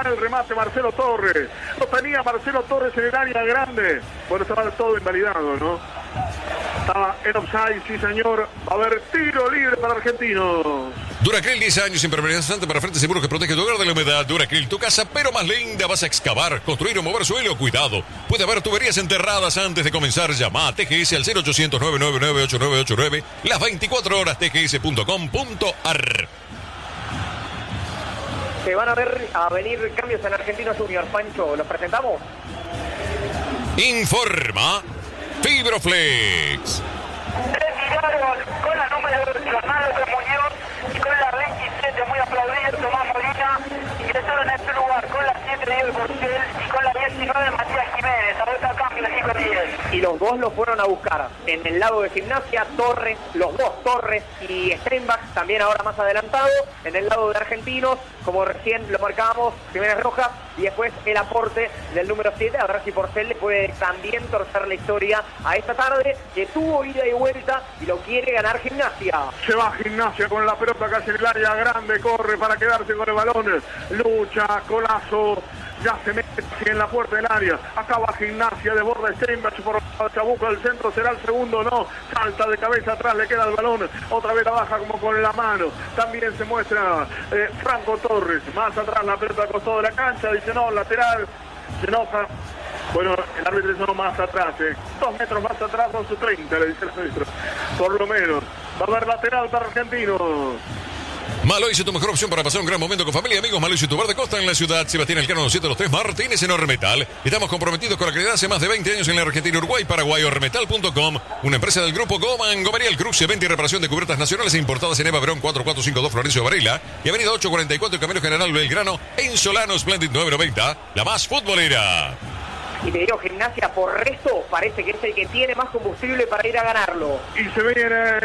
sacar el remate Marcelo Torres. Lo tenía Marcelo Torres en el área grande. Bueno, estaba todo invalidado, ¿no? Estaba en offside, sí señor. Va a haber tiro libre para Argentinos. Duracril, 10 años, impermeabilizante para frente seguro que protege tu hogar de la humedad. Duracril, tu casa, pero más linda. Vas a excavar, construir o mover suelo. Cuidado, puede haber tuberías enterradas antes de comenzar. Llama a TGS al 0800-999-8989. Las 24 horas tgs.com.ar. Se van a venir cambios en Argentinos Juniors, Pancho. ¿Los presentamos? Informa Fibroflex. Retiraron con la número 2 Leonardo Muñoz y con la 27 muy aplaudido Tomás Molina. Ingresaron en este lugar con la 7 Diego Porcel y con la 19 Matías Jiménez. Ahorita cambio el 5-10. Y los dos lo fueron a buscar. En el lado de Gimnasia, Torres, los dos Torres y Steinbach, también ahora más adelantado. En el lado de Argentinos, como recién lo marcábamos, Jiménez Rojas. Y después el aporte del número 7, a ver si Porcel le puede también torcer la historia a esta tarde, que tuvo ida y vuelta y lo quiere ganar Gimnasia. Se va Gimnasia con la pelota casi en el área grande, corre para quedarse con el balón, lucha, colazo, ya se mete en la puerta del área, acaba Gimnasia, desborda Steinbach por Chabuco, el centro será el segundo, no, salta de cabeza atrás, le queda el balón, otra vez la baja como con la mano, también se muestra Franco Torres, más atrás la pelota al costado de la cancha, dice no, lateral, se enoja. Bueno, el árbitro dice no, más atrás, 2 metros más atrás, 2:30, le dice el árbitro, por lo menos. Va a haber lateral para Argentinos. Malois, tu mejor opción para pasar un gran momento con familia y amigos. Malois, tu bar de costa en la ciudad. Sebastián Elcano 203 Martínez en Ormetal. Estamos comprometidos con la calidad hace más de 20 años en la Argentina, Uruguay, Paraguay. Ormetal.com, una empresa del grupo Goman Gomerial Cruz, venta y reparación de cubiertas nacionales e importadas en Eva Verón 4452 Florencio Varela y avenida 844 Camino General Belgrano en Solano Splendid 990, la más futbolera. Y te digo, Gimnasia por resto parece que es el que tiene más combustible para ir a ganarlo. Y se viene,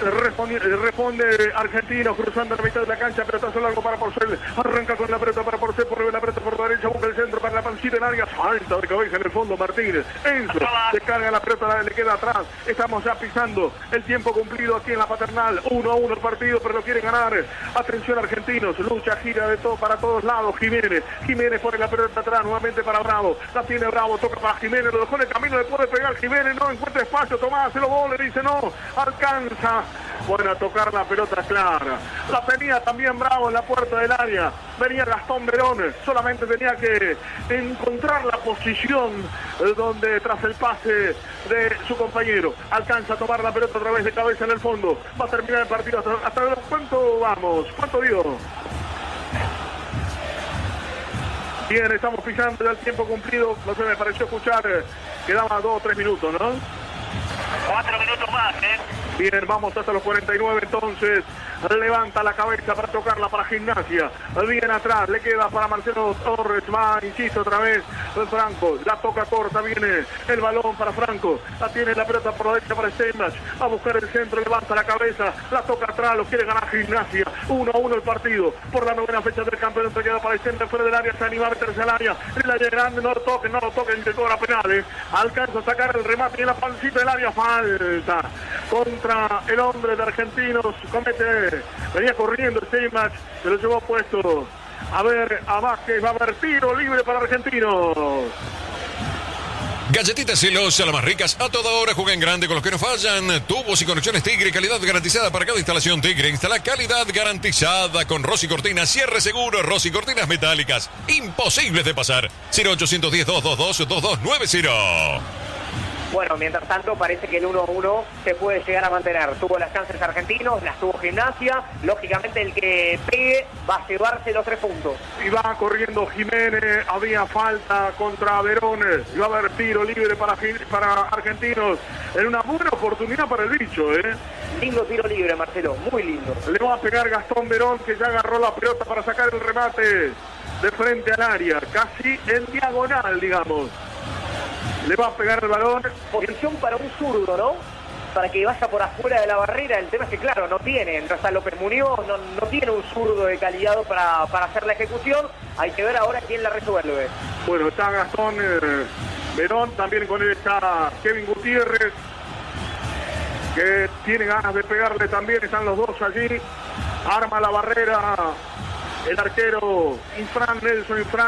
responde Argentinos cruzando la mitad de la cancha, pelotazo largo para Porcel, arranca con la pelota para Porcel, por la pelota por la derecha, busca el centro para la pancita en área, falta de cabeza en el fondo Martínez, Enzo, se carga la pelota, le queda atrás, estamos ya pisando el tiempo cumplido aquí en la Paternal, 1-1 el partido, pero lo quieren ganar. Atención Argentinos, lucha, gira de todo para todos lados, Jiménez pone la pelota atrás, nuevamente para Bravo, la tiene Bravo, toca para Jiménez, lo dejó en el camino, le puede pegar Jiménez, no encuentra espacio, Tomás, se lo gol, le dice no, alcanza, bueno, a tocar la pelota clara, la tenía también Bravo en la puerta del área, venía Gastón Verón, solamente tenía que encontrar la posición donde tras el pase de su compañero, alcanza a tomar la pelota otra vez de cabeza en el fondo, va a terminar el partido, hasta ¿cuánto vamos? ¿Cuánto dio? Bien, estamos pisando ya el tiempo cumplido, no sé, me pareció escuchar, quedaban 2 o 3 minutos, ¿no? 4 minutos más, Bien, vamos hasta los 49 entonces. Levanta la cabeza para tocarla para Gimnasia. Bien atrás, le queda para Marcelo Torres. Va, insisto otra vez, Franco. La toca corta, viene el balón para Franco. La tiene la pelota por la derecha para Steinbach. A buscar el centro, levanta la cabeza. La toca atrás, lo quiere ganar Gimnasia. 1-1 el partido. Por la 9ª fecha del campeonato queda para el centro fuera del área. Se anima a meterse al área. El área grande, no lo toque, intentó la penal. Alcanza a sacar el remate en la pancita del área. Falta contra el hombre de Argentinos. Venía corriendo Steinbach, se lo llevó puesto. A ver, a Vázquez, va a haber tiro libre para Argentinos. Galletitas Celosa, las más ricas, a toda hora juegan grande con los que no fallan. Tubos y conexiones Tigre, calidad garantizada para cada instalación Tigre. Instala calidad garantizada con Rossi Cortinas, cierre seguro, Rossi Cortinas metálicas, imposibles de pasar. 0810-222-2290. Bueno, mientras tanto parece que el 1-1 se puede llegar a mantener. Tuvo las chances Argentinos, las tuvo Gimnasia. Lógicamente el que pegue va a llevarse los 3 puntos. Y va corriendo Jiménez, había falta contra Verón. Y va a haber tiro libre para Argentinos. En una buena oportunidad para el bicho, Lindo tiro libre, Marcelo, muy lindo. Le va a pegar Gastón Verón, que ya agarró la pelota para sacar el remate de frente al área. Casi en diagonal, digamos. Le va a pegar el balón. Posición para un zurdo, ¿no? Para que vaya por afuera de la barrera. El tema es que, claro, no tiene. No está López Muñoz, no tiene un zurdo de calidad para hacer la ejecución. Hay que ver ahora quién la resuelve. Bueno, está Gastón Verón, también con él está Kevin Gutiérrez, que tiene ganas de pegarle también. Están los dos allí. Arma la barrera el arquero Nelson Infran.